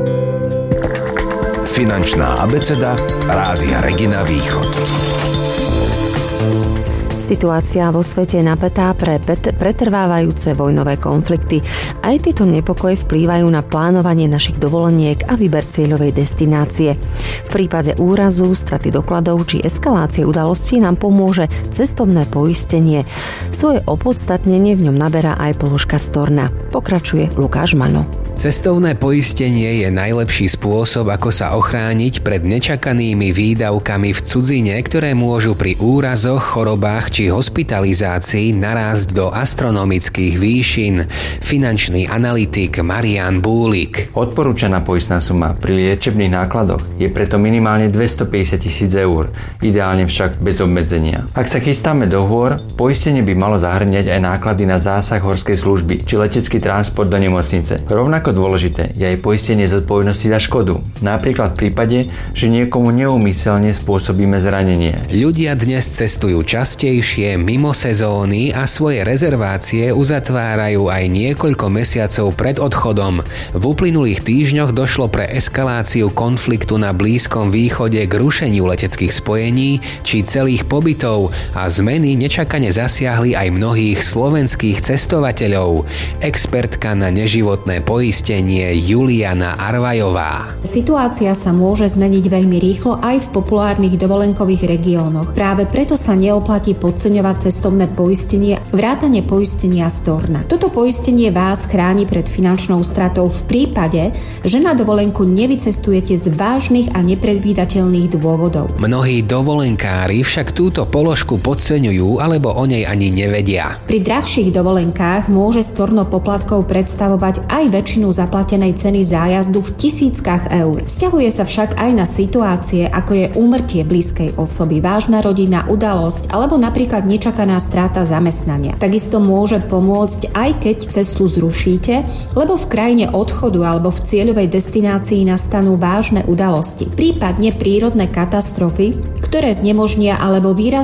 Finančná abeceda Rádia Regina Východ. Situácia vo svete je napätá pre pretrvávajúce vojnové konflikty. Aj tieto nepokoje vplývajú na plánovanie našich dovoleniek a výber cieľovej destinácie. V prípade úrazu, straty dokladov či eskalácie udalostí nám pomôže cestovné poistenie. Svoje opodstatnenie v ňom naberá aj položka Storna. Pokračuje Lukáš Mano. Cestovné poistenie je najlepší spôsob, ako sa ochrániť pred nečakanými výdavkami v cudzine, ktoré môžu pri úrazoch, chorobách či hospitalizácii narásť do astronomických výšin. Finančný analytik Marian Búlik. Odporúčaná poistná suma pri liečebných nákladoch je preto minimálne 250 000 eur, ideálne však bez obmedzenia. Ak sa chystáme do hôr, poistenie by malo zahrňať aj náklady na zásah horskej služby či letecký transport do nemocnice. Rovnako dôležité je aj poistenie zodpovednosti za škodu, napríklad v prípade, že niekomu neúmyselne spôsobíme zranenie. Ľudia dnes cestujú častejšie mimo sezóny a svoje rezervácie uzatvárajú aj niekoľko mesiacov pred odchodom. V uplynulých týždňoch došlo pre eskaláciu konfliktu na Blízkom východe k rušeniu leteckých spojení či celých pobytov a zmeny nečakane zasiahli aj mnohých slovenských cestovateľov. Expertka na neživotné poistenie Juliana Arvajová. Situácia sa môže zmeniť veľmi rýchlo aj v populárnych dovolenkových regiónoch. Práve preto sa neoplatí podceňovať cestovné poistenie, vrátane poistenia Storna. Toto poistenie vás chráni pred finančnou stratou v prípade, že na dovolenku nevycestujete z vážnych a nepredvídateľných dôvodov. Mnohí dovolenkári však túto položku podceňujú alebo o nej ani nevedia. Pri drahších dovolenkách môže storno poplatkov predstavovať aj väčšinu zaplatenej ceny zájazdu v tisíckach eur. Vzťahuje sa však aj na situácie, ako je úmrtie blízkej osoby, vážna rodinná udalosť alebo napríklad nečakaná strata zamestnania. Takisto môže pomôcť aj keď cestu zrušíte, lebo v krajine odchodu alebo v cieľovej destinácii nastanú vážne udalosti, prípadne prírodné katastrofy, ktoré znemožnia alebo výrazne